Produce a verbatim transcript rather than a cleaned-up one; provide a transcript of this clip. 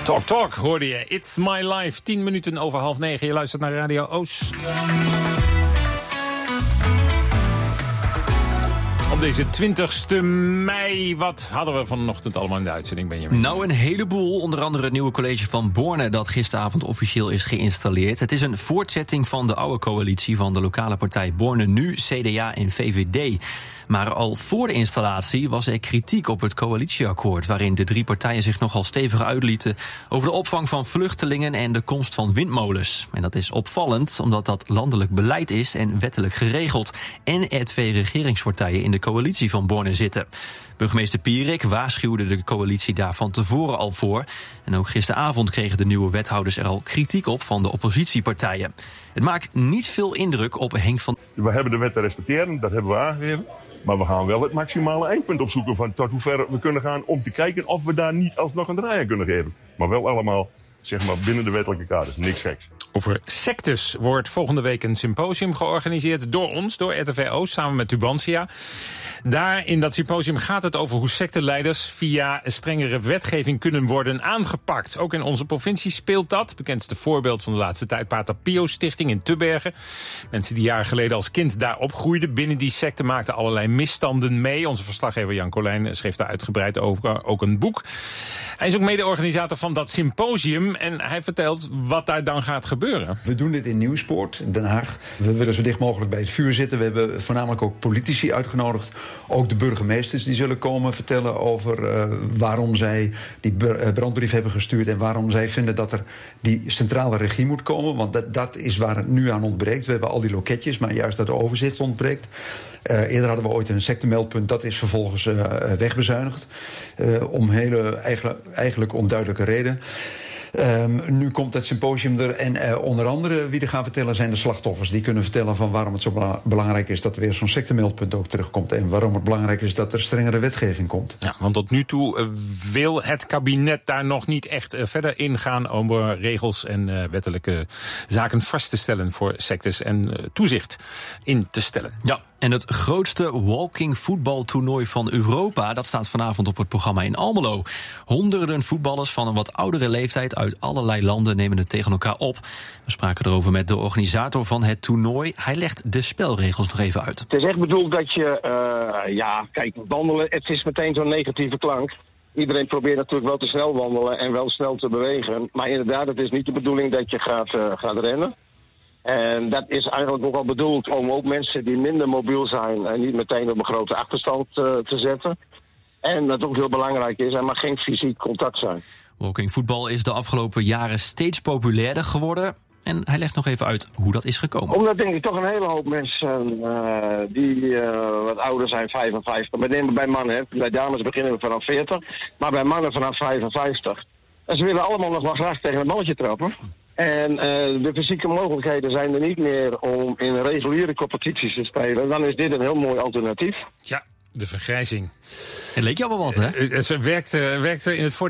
Talk Talk hoorde je. It's My Life. Tien minuten over half negen. Je luistert naar Radio Oost. Op deze twintigste mei, wat hadden we vanochtend allemaal in de uitzending, Benjamin? Nou, een heleboel. Onder andere het nieuwe college van Borne dat gisteravond officieel is geïnstalleerd. Het is een voortzetting van de oude coalitie van de lokale partij Borne Nu, C D A en V V D. Maar al voor de installatie was er kritiek op het coalitieakkoord, waarin de drie partijen zich nogal stevig uitlieten over de opvang van vluchtelingen en de komst van windmolens. En dat is opvallend, omdat dat landelijk beleid is en wettelijk geregeld. En er twee regeringspartijen in de coalitie van Borne zitten. Burgemeester Pierik waarschuwde de coalitie daar van tevoren al voor. En ook gisteravond kregen de nieuwe wethouders er al kritiek op van de oppositiepartijen. Het maakt niet veel indruk op Henk van... We hebben de wet te respecteren, dat hebben we aangegeven. Maar we gaan wel het maximale eindpunt opzoeken van tot hoe ver we kunnen gaan om te kijken of we daar niet alsnog een draai aan kunnen geven. Maar wel allemaal, zeg maar, binnen de wettelijke kaders. Niks geks. Over sectes wordt volgende week een symposium georganiseerd door ons, door R T V Oost, samen met Tubantia. Daar in dat symposium gaat het over hoe secteleiders via strengere wetgeving kunnen worden aangepakt. Ook in onze provincie speelt dat. Bekendste voorbeeld van de laatste tijd, Pater Pio Stichting in Tubbergen. Mensen die jaren geleden als kind daar opgroeiden binnen die secte maakten allerlei misstanden mee. Onze verslaggever Jan Colijn schreef daar uitgebreid over, ook een boek. Hij is ook mede-organisator van dat symposium en hij vertelt wat daar dan gaat gebeuren. We doen dit in Nieuwspoort, Den Haag. We willen zo dicht mogelijk bij het vuur zitten. We hebben voornamelijk ook politici uitgenodigd. Ook de burgemeesters die zullen komen vertellen over uh, waarom zij die brandbrief hebben gestuurd en waarom zij vinden dat er die centrale regie moet komen. Want dat, dat is waar het nu aan ontbreekt. We hebben al die loketjes, maar juist dat overzicht ontbreekt. Uh, eerder hadden we ooit een sectemeldpunt, dat is vervolgens uh, wegbezuinigd. Uh, om hele eigenlijk, eigenlijk onduidelijke reden. Um, nu komt het symposium er en uh, onder andere wie er gaan vertellen zijn de slachtoffers. Die kunnen vertellen van waarom het zo bela- belangrijk is dat er weer zo'n sectemeldpunt ook terugkomt. En waarom het belangrijk is dat er strengere wetgeving komt. Ja, want tot nu toe uh, wil het kabinet daar nog niet echt uh, verder ingaan om uh, regels en uh, wettelijke zaken vast te stellen voor sectes en uh, toezicht in te stellen. Ja. En het grootste walking voetbaltoernooi van Europa, dat staat vanavond op het programma in Almelo. Honderden voetballers van een wat oudere leeftijd uit allerlei landen nemen het tegen elkaar op. We spraken erover met de organisator van het toernooi. Hij legt de spelregels nog even uit. Het is echt bedoeld dat je, uh, ja, kijk, wandelen, het is meteen zo'n negatieve klank. Iedereen probeert natuurlijk wel te snel wandelen en wel snel te bewegen. Maar inderdaad, het is niet de bedoeling dat je gaat, uh, gaat rennen. En dat is eigenlijk ook al bedoeld om ook mensen die minder mobiel zijn en niet meteen op een grote achterstand uh, te zetten. En dat ook heel belangrijk is, er mag geen fysiek contact zijn. Walking voetbal is de afgelopen jaren steeds populairder geworden. En hij legt nog even uit hoe dat is gekomen. Omdat denk ik toch een hele hoop mensen uh, die uh, wat ouder zijn, vijfenvijftig. We nemen bij mannen, hè. Bij dames beginnen we vanaf veertig. Maar bij mannen vanaf vijfenvijftig. En ze willen allemaal nog wel graag tegen een balletje trappen. En uh, de fysieke mogelijkheden zijn er niet meer om in reguliere competities te spelen. Dan is dit een heel mooi alternatief. Ja, de vergrijzing. Het leek jou wel wat, hè? Uh, uh, ze werkte, werkte in het voordeel